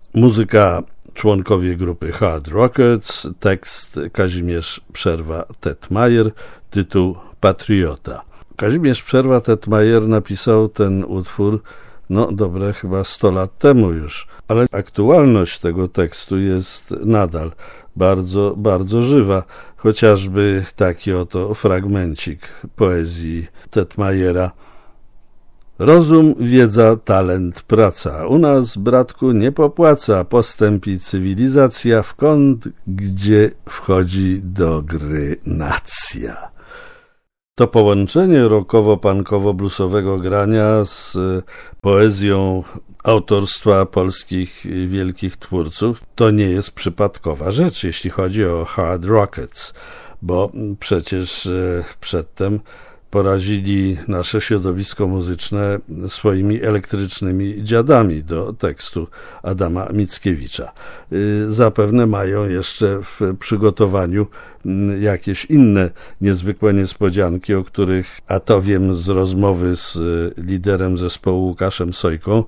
Muzyka członkowie grupy Hard Rockets, tekst Kazimierz Przerwa-Tetmajer, tytuł Patriota. Kazimierz Przerwa-Tetmajer napisał ten utwór dobre chyba 100 lat temu już, ale aktualność tego tekstu jest nadal bardzo, bardzo żywa. Chociażby taki oto fragmencik poezji Tetmajera. Rozum, wiedza, talent, praca. U nas, bratku, nie popłaca. Postęp i cywilizacja w kąt, gdzie wchodzi do gry nacja. To połączenie rockowo-punkowo-bluesowego grania z poezją autorstwa polskich wielkich twórców to nie jest przypadkowa rzecz, jeśli chodzi o Hard Rockets, bo przecież przedtem porazili nasze środowisko muzyczne swoimi elektrycznymi dziadami do tekstu Adama Mickiewicza. Zapewne mają jeszcze w przygotowaniu jakieś inne niezwykłe niespodzianki, o których, a to wiem z rozmowy z liderem zespołu Łukaszem Sojką,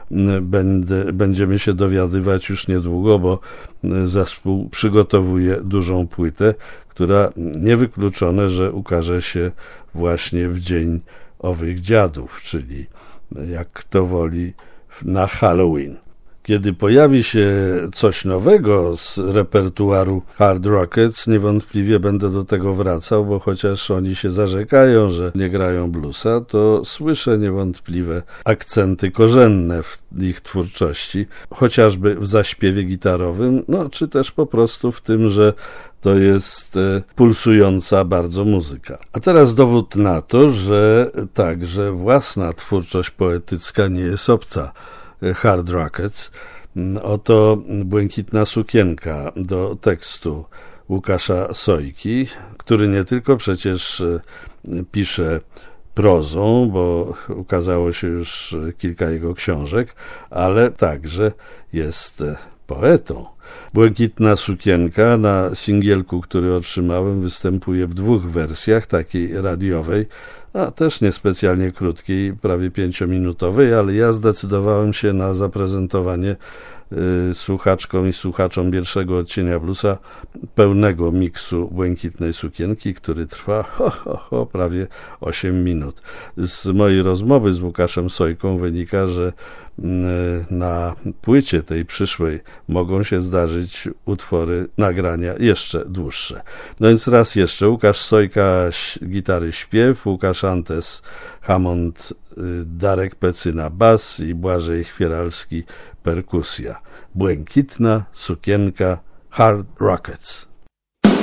będziemy się dowiadywać już niedługo, bo zespół przygotowuje dużą płytę, która niewykluczone, że ukaże się właśnie w Dzień Owych Dziadów, czyli jak kto woli na Halloween. Kiedy pojawi się coś nowego z repertuaru Hard Rockets, niewątpliwie będę do tego wracał, bo chociaż oni się zarzekają, że nie grają bluesa, to słyszę niewątpliwe akcenty korzenne w ich twórczości, chociażby w zaśpiewie gitarowym, czy też po prostu w tym, że to jest pulsująca bardzo muzyka. A teraz dowód na to, że także własna twórczość poetycka nie jest obca Hard Rockets. Oto Błękitna sukienka do tekstu Łukasza Sojki, który nie tylko przecież pisze prozą, bo ukazało się już kilka jego książek, ale także jest poetą. Błękitna sukienka na singielku, który otrzymałem, występuje w 2 wersjach, takiej radiowej, a też niespecjalnie krótkiej, prawie 5-minutowej, ale ja zdecydowałem się na zaprezentowanie słuchaczkom i słuchaczom pierwszego odcienia bluesa pełnego miksu Błękitnej sukienki, który trwa prawie 8 minut. Z mojej rozmowy z Łukaszem Sojką wynika, że na płycie tej przyszłej mogą się zdarzyć utwory, nagrania jeszcze dłuższe. Więc raz jeszcze Łukasz Sojka, gitary, śpiew, Łukasz Antes, Hammond, Darek Pecyna, bas i Błażej Chwieralski, perkusja. Błękitna sukienka, Hard Rockets.